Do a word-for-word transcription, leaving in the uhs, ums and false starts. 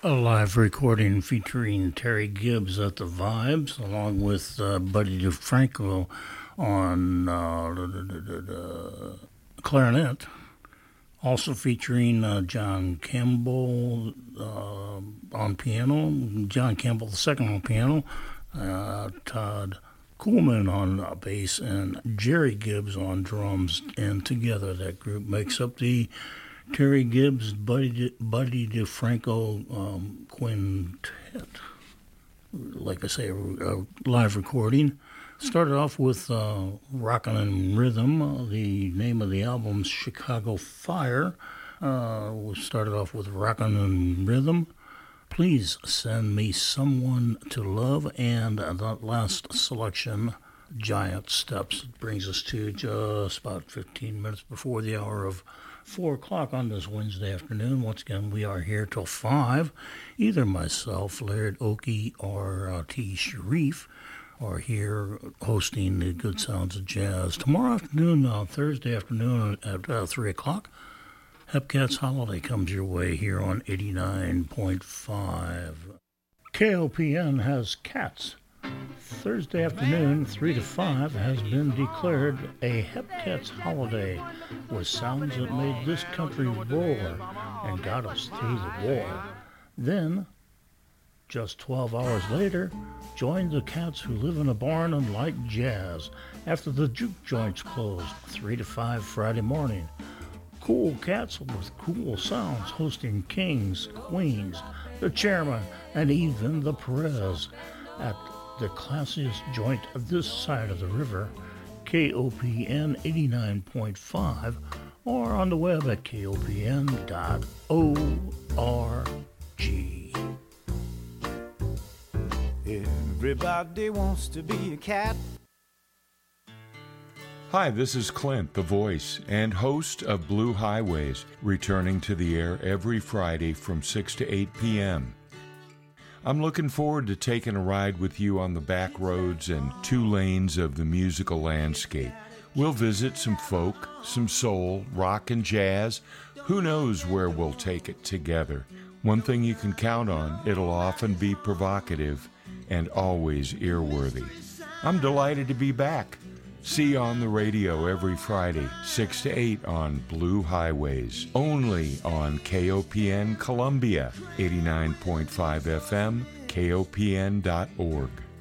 A live recording featuring Terry Gibbs at the Vibes, along with uh, Buddy DeFranco on uh, da, da, da, da, clarinet. Also featuring uh, John Campbell uh, on piano, John Campbell the second on piano, uh, Todd Kuhlman on bass, and Jerry Gibbs on drums. And together that group makes up the Terry Gibbs, Buddy, De, Buddy DeFranco um, Quintet. Like I say, a, a live recording. Started off with uh, Rockin' in Rhythm. Uh, the name of the album's Chicago Fire. Uh, we started off with Rockin' in Rhythm. Please Send Me Someone to Love. And uh, that last selection, Giant Steps. It brings us to just about fifteen minutes before the hour of four o'clock on this Wednesday afternoon. Once again, we are here till five. Either myself, Laird Oakey, or uh, T. Sharif are here hosting the Good Sounds of Jazz. Tomorrow afternoon, uh, Thursday afternoon at uh, three o'clock, Hepcats Holiday comes your way here on eighty-nine point five. K O P N has Cats. Thursday afternoon, three to five, has been declared a Hepcats holiday with sounds that made this country roar and got us through the war. Then, just twelve hours later, join the cats who live in a barn and like jazz after the juke joints closed, three to five Friday morning. Cool cats with cool sounds hosting kings, queens, the chairman, and even the Perez at the classiest joint this side of the river, K O P N eighty-nine point five, or on the web at K O P N dot org. Everybody wants to be a cat. Hi, this is Clint, the voice and host of Blue Highways, returning to the air every Friday from six to eight p.m. I'm looking forward to taking a ride with you on the back roads and two lanes of the musical landscape. We'll visit some folk, some soul, rock and jazz. Who knows where we'll take it together? One thing you can count on, it'll often be provocative and always earworthy. I'm delighted to be back. See you on the radio every Friday, six to eight on Blue Highways, only on K O P N Columbia, eighty-nine point five F M, K O P N dot org.